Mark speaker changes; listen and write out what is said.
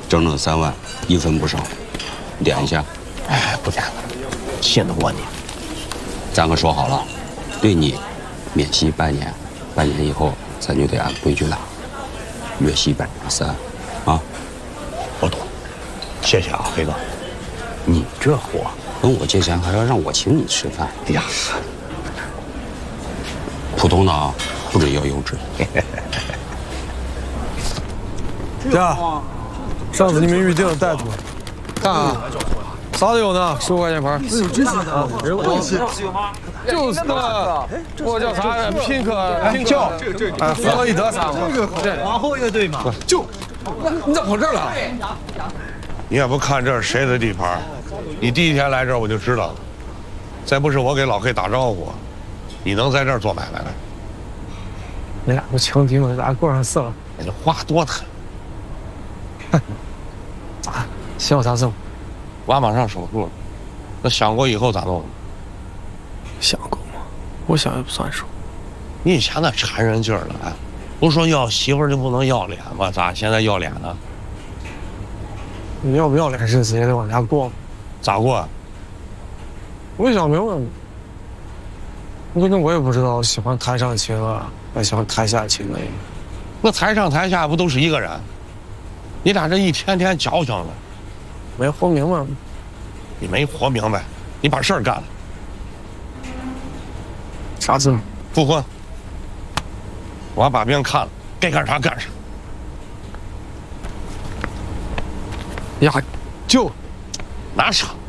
Speaker 1: 整整3万，1分不少，点一下。
Speaker 2: 哎，不点了，信得过你。
Speaker 1: 咱可说好了，对你免息半年，半年以后咱就得按规矩来，月息3%，啊。
Speaker 2: 我懂，谢谢啊，黑哥。你这货，
Speaker 1: 跟我借钱还要让我请你吃饭？
Speaker 2: 哎呀，
Speaker 1: 普通的啊，不准要优质。
Speaker 3: 这，上次你们预定的带图，看啊，啥都有呢，15块钱盘。
Speaker 4: 那有这些的，
Speaker 3: 就是那，我叫啥呀？Pink，哎，弗洛伊德啥嘛？
Speaker 4: 这个皇后乐队嘛，
Speaker 3: 就，你咋跑这儿了？
Speaker 5: 你也不看这是谁的地盘，你第一天来这儿我就知道了。再不是我给老黑打招呼，你能在这儿做买卖来？
Speaker 3: 你俩不情敌吗？咋过上事了？
Speaker 5: 你这话多狠！
Speaker 3: 咋？想有啥事吗？
Speaker 5: 娃马上手术了，那想过以后咋弄？
Speaker 3: 想过吗？我想也不算数。
Speaker 5: 你以前那馋人劲儿了，哎，不说要媳妇儿就不能要脸吗？咋现在要脸呢？
Speaker 3: 你要不要脸日子也得往下过嘛。
Speaker 5: 咋过？
Speaker 3: 我想明白了，反正我也不知道喜欢台上的情啊，还喜欢台下的情啊。
Speaker 5: 那台上台下不都是一个人？你俩这一天天矫情的，
Speaker 3: 没活明白。
Speaker 5: 你没活明白，你把事儿干了。
Speaker 3: 啥事？
Speaker 5: 复婚。我把病看了，该干啥干啥。
Speaker 3: 呀，就
Speaker 5: 拿啥？